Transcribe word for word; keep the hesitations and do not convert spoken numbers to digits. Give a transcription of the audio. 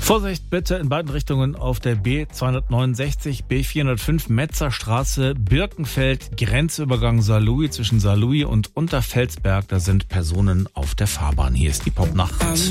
Vorsicht bitte in beiden Richtungen auf der B zweihundertneunundsechzig, B vierhundertfünf, Metzerstraße, Birkenfeld, Grenzübergang Saarlouis zwischen Saarlouis und Unterfelsberg. Da sind Personen auf der Fahrbahn. Hier ist die Popnacht.